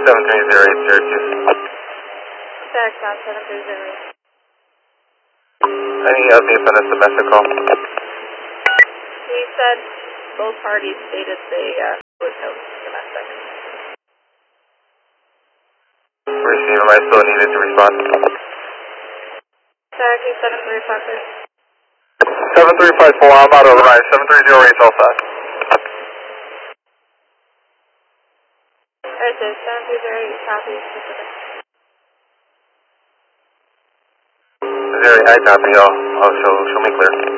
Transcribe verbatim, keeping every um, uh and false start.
seven three zero eight zero two. Static Sound seven three zero eight. Any updates on this domestic call? He said both parties stated they uh, would know domestic. Receive, am I still needed to respond? Static seven three five three. seven three five four, I'm out of the line. seven three zero eight all set. Alright, so seven three zero eight, copy, specific. Zero, I copy, I'll, I'll show, show me clear.